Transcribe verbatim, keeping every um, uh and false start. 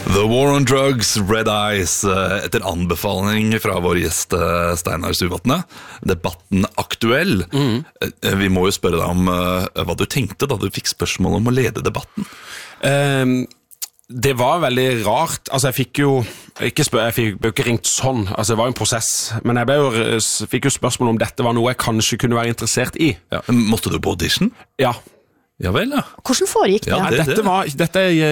The War on Drugs, Red Eyes, etter anbefaling fra vår gjest Steinar Suvatne. Debatten aktuell. Mm. Vi må jo spørre deg om hva du tenkte da du fikk spørsmål om å lede debatten. Um, det var veldig rart. Altså jeg fikk jo ikke, spør, jeg fikk jo ikke ringt sånn, altså det var jo en prosess, men jeg ble jo, fikk jo spørsmål om dette var noe jeg kanskje kunne være interessert i. Ja. Måtte du på audition? Ja. Ja vel, ja. Hvordan foregikk det? Ja, dette, var, dette